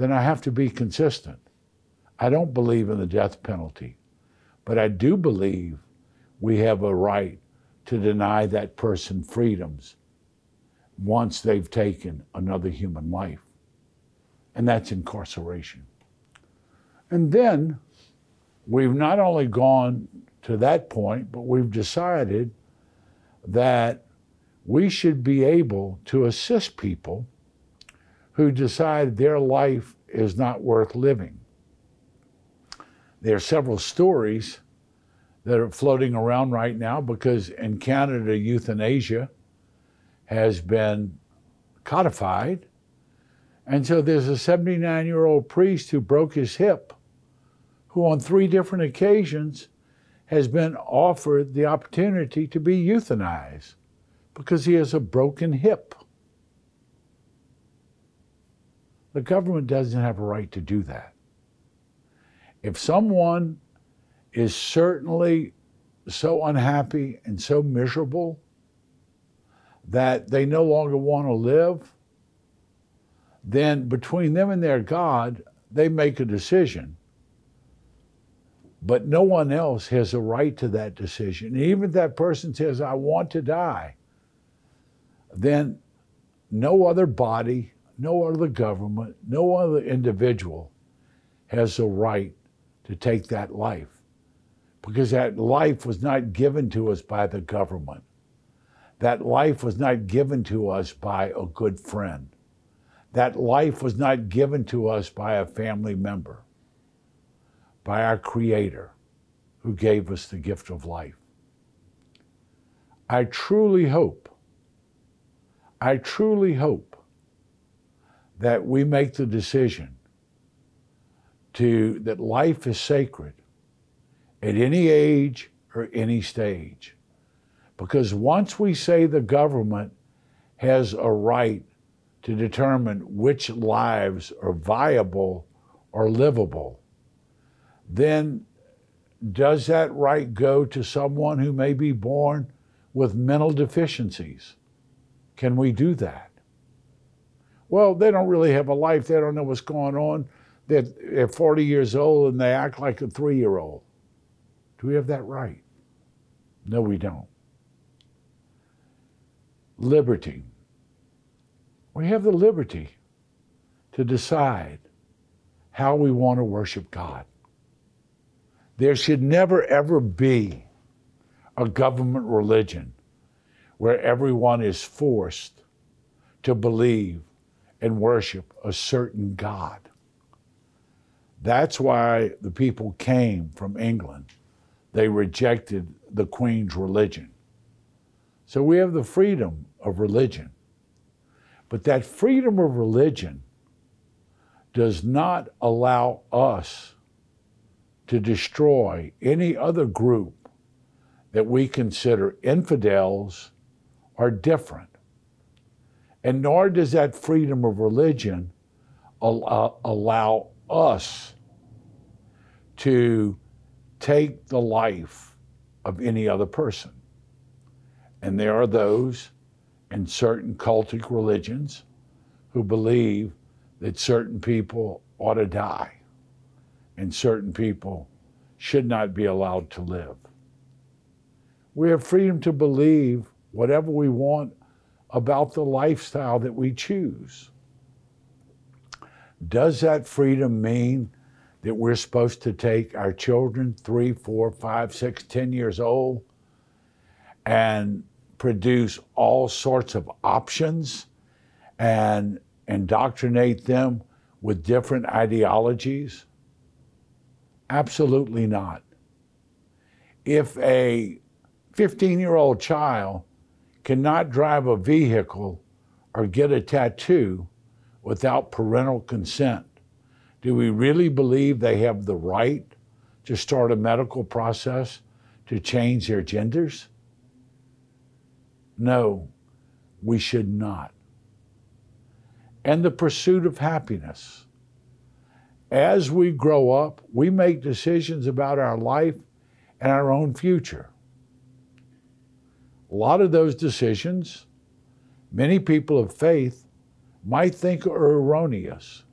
then I have to be consistent. I don't believe in the death penalty, but I do believe we have a right to deny that person freedoms once they've taken another human life, and that's incarceration. And then we've not only gone to that point, but we've decided that we should be able to assist people who decide their life is not worth living. There are several stories that are floating around right now because in Canada, euthanasia has been codified. And so there's a 79-year-old priest who broke his hip, who on 3 different occasions has been offered the opportunity to be euthanized because he has a broken hip. The government doesn't have a right to do that. If someone is certainly so unhappy and so miserable that they no longer want to live, then between them and their God, they make a decision. But no one else has a right to that decision. And even if that person says, I want to die, then no other body, no other government, no other individual has a right to take that life. Because that life was not given to us by the government. That life was not given to us by a good friend. That life was not given to us by a family member, by our Creator who gave us the gift of life. I truly hope that we make the decision that life is sacred at any age or any stage. Because once we say the government has a right to determine which lives are viable or livable, then does that right go to someone who may be born with mental deficiencies? Can we do that? Well, they don't really have a life. They don't know what's going on. They're 40 years old and they act like a 3-year-old. Do we have that right? No, we don't. Liberty. We have the liberty to decide how we want to worship God. There should never, ever be a government religion where everyone is forced to believe and worship a certain God. That's why the people came from England. They rejected the Queen's religion. So we have the freedom of religion. But that freedom of religion does not allow us to destroy any other group that we consider infidels or different. And nor does that freedom of religion allow us to take the life of any other person. And there are those in certain cultic religions who believe that certain people ought to die and certain people should not be allowed to live. We have freedom to believe whatever we want about the lifestyle that we choose. Does that freedom mean that we're supposed to take our children 3, 4, 5, 6, 10 years old and produce all sorts of options and indoctrinate them with different ideologies? Absolutely not. If a 15-year-old child cannot drive a vehicle or get a tattoo without parental consent, do we really believe they have the right to start a medical process to change their genders? No, we should not. And the pursuit of happiness. As we grow up, we make decisions about our life and our own future. A lot of those decisions, many people of faith might think are erroneous.